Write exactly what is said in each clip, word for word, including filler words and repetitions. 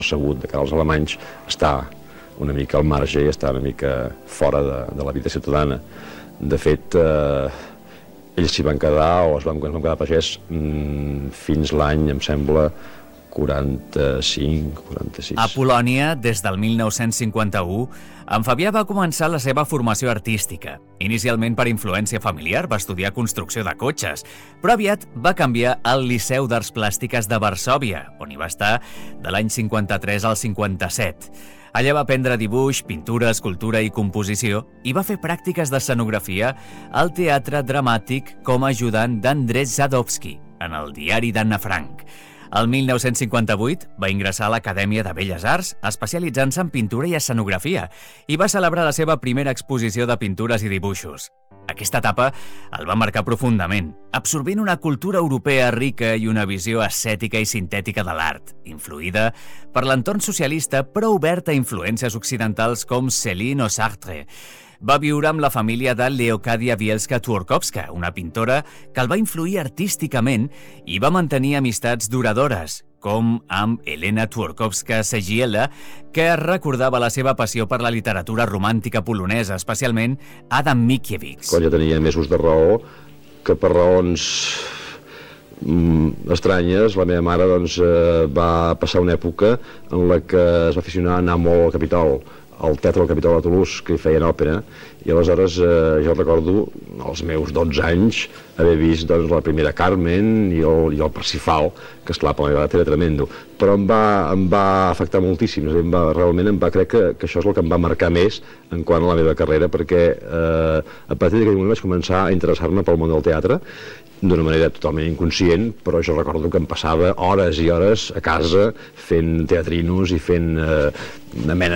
percebut de cara als alemanys, està una mica al marge i està una mica fora de, de la vida ciutadana. De fet, eh, ells s'hi van quedar, o es van, es van quedar pagès, mmm, fins l'any, em sembla, quaranta-cinc, quaranta-sis. A Polònia, des del mil nou-cents cinquanta-u, en Fabià va començar la seva formació artística. Inicialment per influència familiar va estudiar construcció de cotxes, però aviat va canviar al Liceu d'Arts Plàstiques de Varsòvia, on hi va estar de l'any cinquanta-tres al cinquanta-set. Allà va aprendre dibuix, pintura, escultura i composició i va fer pràctiques d'escenografia al Teatre Dramàtic com a ajudant d'Andrzej Żadowski en el diari d'Anna Frank. El mil nou-cents cinquanta-vuit va ingressar a l'Acadèmia de Belles Arts, especialitzant-se en pintura i escenografia, i va celebrar la seva primera exposició de pintures i dibuixos. Aquesta etapa el va marcar profundament, absorbint una cultura europea rica i una visió ascètica i sintètica de l'art, influïda per l'entorn socialista però oberta a influències occidentals com Céline o Sartre. Va viure amb la família de Leocadia Bielska-Tworkowska, una pintora que el va influir artísticament i va mantenir amistats duradores, com amb Elena Tworkowska-Segiela, que recordava la seva passió per la literatura romàntica polonesa, especialment Adam Mickiewicz. Quan ja tenia més ús de raó, que per raons mm, estranyes, la meva mare doncs, eh, va passar una època en la que es va aficionar a anar molt al Capital, al Teatre del Capital de Toulouse, que hi feien òpera, i aleshores eh, jo recordo, als meus dotze anys, haver vist doncs, la primera Carmen i el, i el Parsifal, que esclar, per la meva edat era tremendo, però em va, em va afectar moltíssim, em va, realment em va, crec que, que això és el que em va marcar més en quant a la meva carrera, perquè eh, a partir d'aquell moment vaig començar a interessar-me pel món del teatre, d'una manera totalment inconscient, però jo recordo que em passava hores i hores a casa fent teatrinos i fent eh, una mena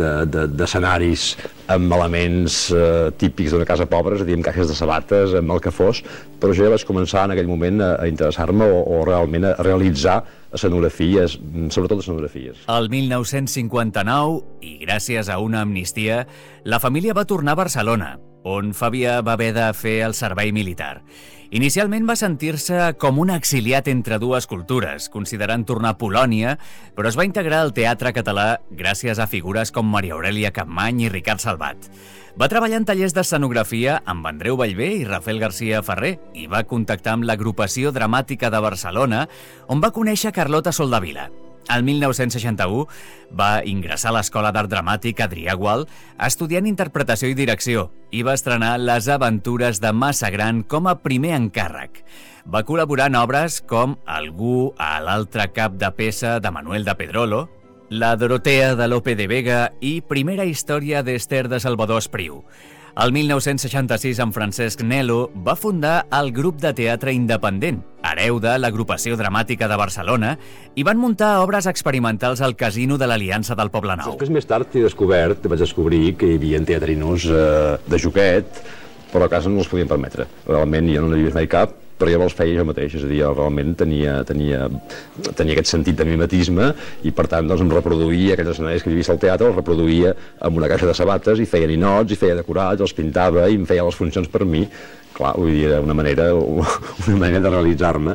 d'escenaris de, de, de amb elements eh, típics d'una casa pobra, és a dir, amb caixes de sabates, amb el que fos, però jo ja vaig començar en aquell moment a, a interessar-me o, o realment a realitzar escenografies, sobretot escenografies. El mil nou-cents cinquanta-nou, i gràcies a una amnistia, la família va tornar a Barcelona, on Fabià va haver de fer el servei militar. Inicialment va sentir-se com un exiliat entre dues cultures, considerant tornar a Polònia, però es va integrar al teatre català gràcies a figures com Maria Aurèlia Capmany i Ricard Salvat. Va treballar en tallers d'escenografia amb Andreu Ballbé i Rafael García Ferrer i va contactar amb l'Agrupació Dramàtica de Barcelona, on va conèixer Carlota Soldavila. El mil nou-cents seixanta-u va ingressar a l'Escola d'Art Dramàtic Adrià Gual estudiant interpretació i direcció i va estrenar Les aventures de Massa Gran com a primer encàrrec. Va col·laborar en obres com Algú a l'altre cap de peça de Manuel de Pedrolo, La Dorotea de Lope de Vega i Primera història d'Ester de Salvador Espriu. El mil nou-cents seixanta-sis, en Francesc Nelo va fundar el grup de teatre independent, hereu de l'Agrupació Dramàtica de Barcelona, i van muntar obres experimentals al Casino de l'Aliança del Poblenou. Després, més tard, he descobert, vaig descobrir que hi havia teatrinos eh, de joquet, però a casa no els podien permetre. Realment jo no n'havia vist mai cap, però jo me'ls feia jo mateix, és a dir, jo realment tenia, tenia, tenia aquest sentit de mimetisme i per tant doncs, em reproduïa aquells escenaris que havia vist al teatre, els reproduïa amb una caixa de sabates i feia ninots, i feia decorats, els pintava i em feia les funcions per mi. Clar, vull dir, era una manera, una manera de realitzar-me.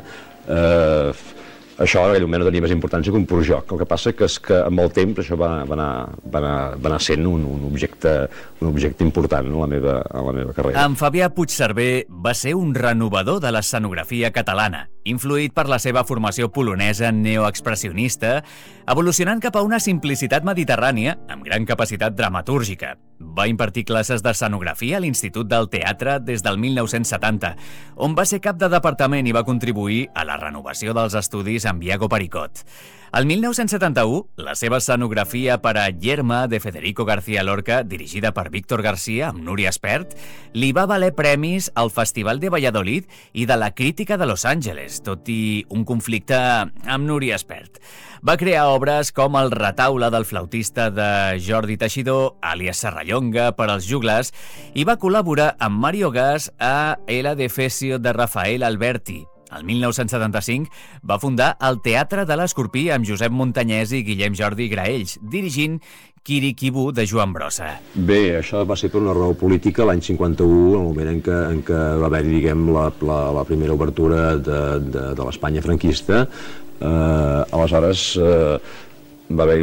Eh, això en aquell moment no tenia més importància que un pur joc. El que passa que és que amb el temps això va, va, anar, va, anar, va anar sent un, un, objecte, un objecte important no, a, la meva, a la meva carrera. En Fabià Puigcerver va ser un renovador de l'escenografia catalana, influït per la seva formació polonesa neoexpressionista, evolucionant cap a una simplicitat mediterrània amb gran capacitat dramatúrgica. Va impartir classes d'escenografia a l'Institut del Teatre des del mil nou-cents setanta, on va ser cap de departament i va contribuir a la renovació dels estudis amb Iago Pericot. El mil nou-cents setanta-u, la seva escenografia per a Yerma de Federico García Lorca, dirigida per Víctor García amb Núria Espert, li va valer premis al Festival de Valladolid i de la Crítica de Los Angeles, tot i un conflicte amb Núria Espert. Va crear obres com El retaule del flautista de Jordi Teixidor, àlies Serrallonga per als Joglars, i va col·laborar amb Mario Gas a El Adefesio de Rafael Alberti. El mil nou-cents setanta-cinc va fundar el Teatre de l'Escorpí amb Josep Montanyès i Guillem Jordi Graells, dirigint Quiriquibú de Joan Brossa. Bé, això va ser per una raó política l'any cinquanta-u, en el moment en què, en què va haver, diguem, la, la, la primera obertura de, de, de l'Espanya franquista. Eh, aleshores, eh, va haver